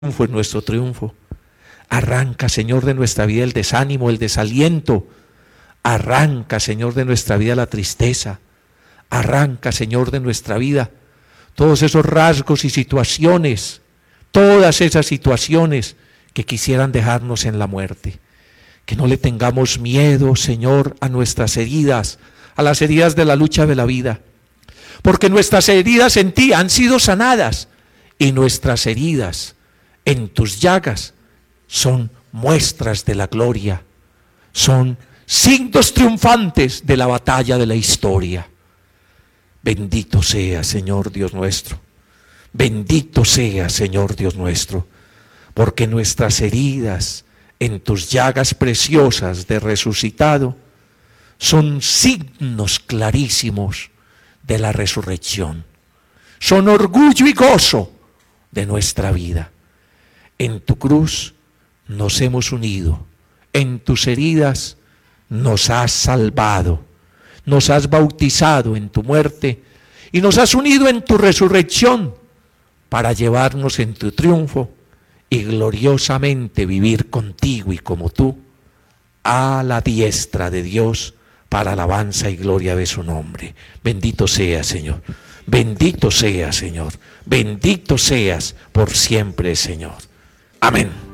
triunfo en nuestro triunfo. Arranca, Señor, de nuestra vida el desánimo, el desaliento. Arranca, Señor, de nuestra vida la tristeza. Arranca, Señor, de nuestra vida todos esos rasgos y situaciones, todas esas situaciones que quisieran dejarnos en la muerte. Que no le tengamos miedo, Señor, a nuestras heridas, a las heridas de la lucha de la vida. Porque nuestras heridas en ti han sido sanadas y nuestras heridas en tus llagas son muestras de la gloria, son signos triunfantes de la batalla de la historia. Bendito sea, Señor Dios nuestro, bendito sea, Señor Dios nuestro, porque nuestras heridas en tus llagas preciosas de resucitado son signos clarísimos de la resurrección, son orgullo y gozo de nuestra vida. En tu cruz nos hemos unido, en tus heridas nos has salvado, nos has bautizado en tu muerte y nos has unido en tu resurrección para llevarnos en tu triunfo y gloriosamente vivir contigo y como tú a la diestra de Dios para alabanza y gloria de su nombre. Bendito sea, Señor. Bendito sea, Señor. Bendito seas por siempre, Señor. Amén.